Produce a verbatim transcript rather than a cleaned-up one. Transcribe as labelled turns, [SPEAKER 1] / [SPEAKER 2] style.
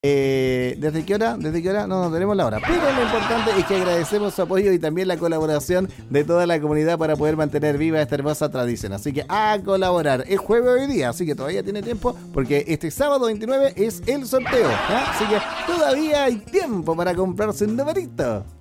[SPEAKER 1] Eh, ¿Desde qué hora? ¿Desde qué hora? No, no tenemos la hora. Pero lo importante es que agradecemos su apoyo y también la colaboración de toda la comunidad para poder mantener viva esta hermosa tradición. Así que a colaborar. Es jueves hoy día, así que todavía tiene tiempo porque este sábado veintinueve es el sorteo, ¿eh? Así que todavía hay tiempo para comprarse un numerito.